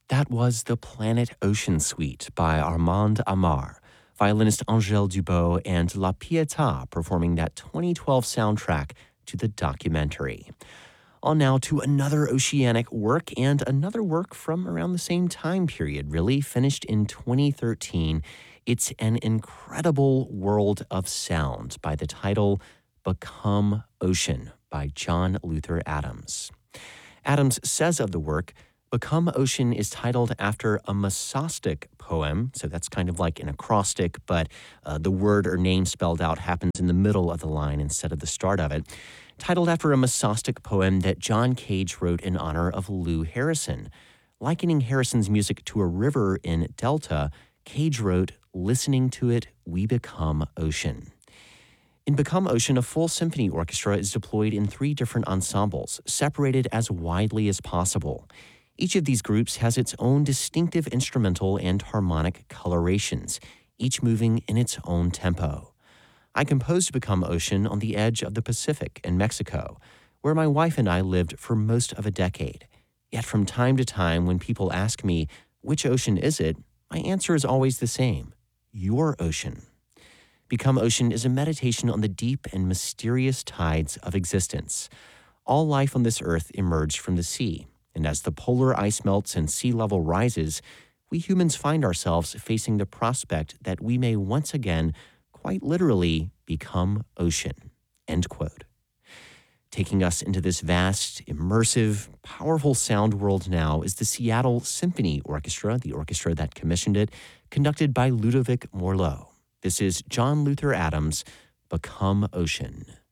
That was the Planet Ocean Suite by Armand Amar, violinist Angèle Dubois, and La Pietà performing that 2012 soundtrack to the documentary. On now to another oceanic work, and another work from around the same time period, really, finished in 2013. It's an incredible world of sound by the title Become Ocean by John Luther Adams. Adams says of the work, Become Ocean is titled after a Masastic poem, so that's kind of like an acrostic, but the word or name spelled out happens in the middle of the line instead of the start of it. Titled after a Masastic poem that John Cage wrote in honor of Lou Harrison. Likening Harrison's music to a river in Delta, Cage wrote, "Listening to it, we become ocean." In Become Ocean, a full symphony orchestra is deployed in 3 different ensembles, separated as widely as possible. Each of these groups has its own distinctive instrumental and harmonic colorations, each moving in its own tempo. I composed Become Ocean on the edge of the Pacific in Mexico, where my wife and I lived for most of a decade. Yet from time to time, when people ask me, which ocean is it? My answer is always the same: your ocean. Become Ocean is a meditation on the deep and mysterious tides of existence. All life on this earth emerged from the sea, and as the polar ice melts and sea level rises, we humans find ourselves facing the prospect that we may once again, quite literally, become ocean. End quote. Taking us into this vast, immersive, powerful sound world now is the Seattle Symphony Orchestra, the orchestra that commissioned it, conducted by Ludovic Morlot. This is John Luther Adams' Become Ocean.